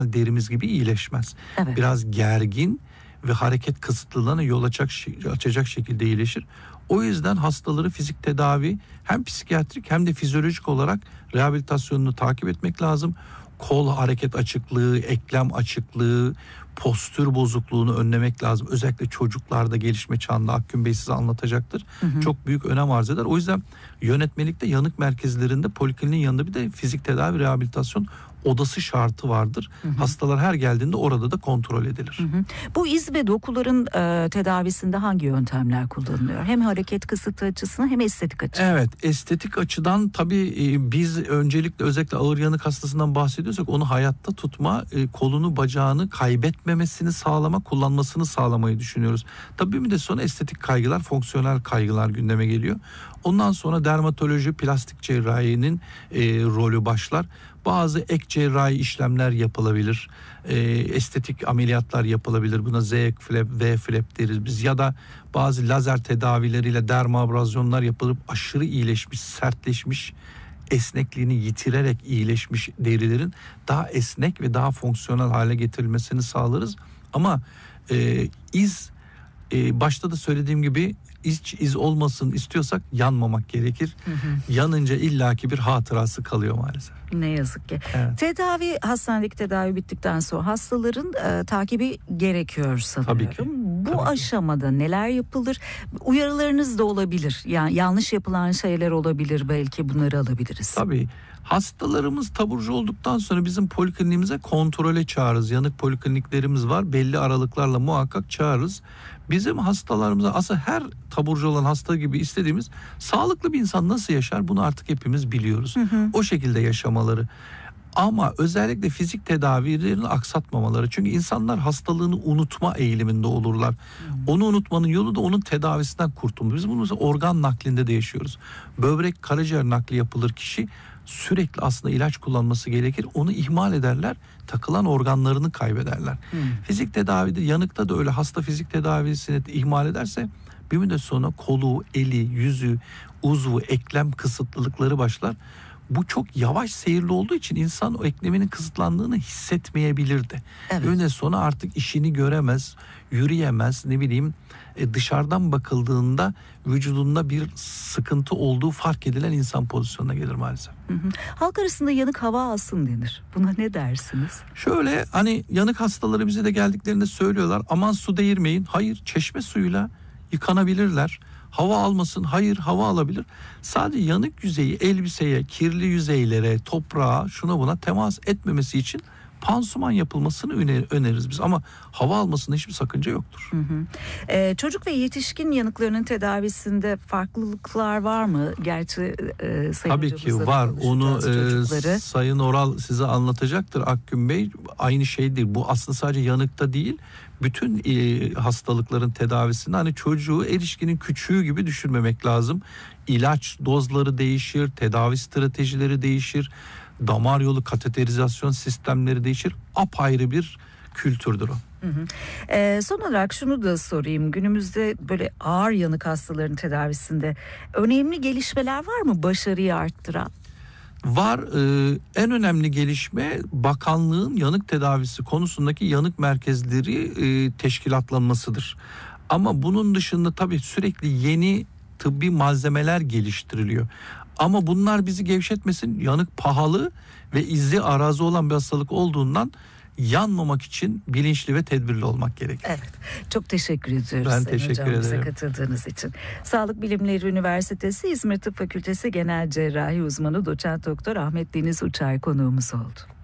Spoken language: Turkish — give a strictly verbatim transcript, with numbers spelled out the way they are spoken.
derimiz gibi iyileşmez. Evet. Biraz gergin ve hareket kısıtlılığına yol açacak, açacak şekilde iyileşir. O yüzden hastaları fizik tedavi hem psikiyatrik hem de fizyolojik olarak rehabilitasyonunu takip etmek lazım. Kol hareket açıklığı, eklem açıklığı, postür bozukluğunu önlemek lazım. Özellikle çocuklarda gelişme çağında Akgün Bey size anlatacaktır. Hı hı. Çok büyük önem arz eder. O yüzden yönetmelikte yanık merkezlerinde polikliniğin yanında bir de fizik tedavi rehabilitasyon odası şartı vardır. Hı hı. Hastalar her geldiğinde orada da kontrol edilir. Hı hı. Bu iz ve dokuların e, tedavisinde hangi yöntemler kullanılıyor? Hem hareket kısıtı açısından hem estetik açıdan. Evet, estetik açıdan tabii e, biz öncelikle özellikle ağır yanık hastasından bahsediyorsak onu hayatta tutma, e, kolunu bacağını kaybetmemesini sağlama, kullanmasını sağlamayı düşünüyoruz. Tabii bir müddet sonra estetik kaygılar, fonksiyonel kaygılar gündeme geliyor. Ondan sonra dermatoloji, plastik cerrahinin e, rolü başlar. Bazı ek cerrahi işlemler yapılabilir. E, estetik ameliyatlar yapılabilir. Buna Z flap, V flap deriz biz. Ya da bazı lazer tedavileriyle dermabrazyonlar yapılıp aşırı iyileşmiş, sertleşmiş, esnekliğini yitirerek iyileşmiş derilerin daha esnek ve daha fonksiyonel hale getirilmesini sağlarız. Ama e, iz e, başta da söylediğim gibi İz, iz olmasın istiyorsak yanmamak gerekir. Hı hı. Yanınca illaki bir hatırası kalıyor maalesef. Ne yazık ki. Evet. Tedavi, hastanedeki tedavi bittikten sonra hastaların e, takibi gerekiyor sanıyorum. Tabii ki. Bu Tabii aşamada ki. Neler yapılır? Uyarılarınız da olabilir. Yani yanlış yapılan şeyler olabilir, belki bunları alabiliriz. Tabii. Hastalarımız taburcu olduktan sonra bizim polikliniğimize kontrole çağırırız. Yanık polikliniklerimiz var. Belli aralıklarla muhakkak çağırırız. Bizim hastalarımıza aslında her taburcu olan hasta gibi istediğimiz sağlıklı bir insan nasıl yaşar bunu artık hepimiz biliyoruz. Hı hı. O şekilde yaşamaları. Ama özellikle fizik tedavilerini aksatmamaları. Çünkü insanlar hastalığını unutma eğiliminde olurlar. Hmm. Onu unutmanın yolu da onun tedavisinden kurtulmak. Biz bunu mesela organ naklinde de yaşıyoruz. Böbrek, karaciğer nakli yapılır, kişi sürekli aslında ilaç kullanması gerekir. Onu ihmal ederler, takılan organlarını kaybederler. Hmm. Fizik tedavide, yanıkta da öyle. Hasta fizik tedavisini ihmal ederse bir müddet sonra kolu, eli, yüzü, uzvu, eklem kısıtlılıkları başlar. Bu çok yavaş seyirli olduğu için insan o ekleminin kısıtlandığını hissetmeyebilir de. Evet. Öyle sonra artık işini göremez, yürüyemez, ne bileyim e, dışarıdan bakıldığında vücudunda bir sıkıntı olduğu fark edilen insan pozisyonuna gelir maalesef. Hı hı. Halk arasında yanık hava alsın denir. Buna ne dersiniz? Şöyle, hani yanık hastaları bize de geldiklerinde söylüyorlar, aman su değirmeyin. Hayır, çeşme suyuyla yıkanabilirler. Hava almasın. Hayır, hava alabilir. Sadece yanık yüzeyi elbiseye, kirli yüzeylere, toprağa, şuna buna temas etmemesi için pansuman yapılmasını öneririz biz. Ama hava almasında hiçbir sakınca yoktur. Hı hı. Ee, çocuk ve yetişkin yanıklarının tedavisinde farklılıklar var mı? Gerçi e, Sayın Tabii ki var. Onu e, Sayın Oral size anlatacaktır Akgün Bey. Aynı şey değil. Bu aslında sadece yanıkta değil. Bütün e, hastalıkların tedavisinde hani çocuğu erişkinin küçüğü gibi düşünmemek lazım. İlaç dozları değişir, tedavi stratejileri değişir, damar yolu kateterizasyon sistemleri değişir. Apayrı bir kültürdür o. Hı hı. Ee, son olarak şunu da sorayım. Günümüzde böyle ağır yanık hastaların tedavisinde önemli gelişmeler var mı başarıyı arttıran? Var. Ee, en önemli gelişme bakanlığın yanık tedavisi konusundaki yanık merkezleri e, teşkilatlanmasıdır. Ama bunun dışında tabii sürekli yeni tıbbi malzemeler geliştiriliyor. Ama bunlar bizi gevşetmesin. Yanık pahalı ve izi arazi olan bir hastalık olduğundan yanmamak için bilinçli ve tedbirli olmak gerekir. Evet. Çok teşekkür ediyoruz. Ben Sayın teşekkür Hocam, ederim. bize katıldığınız için. Sağlık Bilimleri Üniversitesi İzmir Tıp Fakültesi Genel Cerrahi Uzmanı Doçent Doktor Ahmet Deniz Uçar konuğumuz oldu.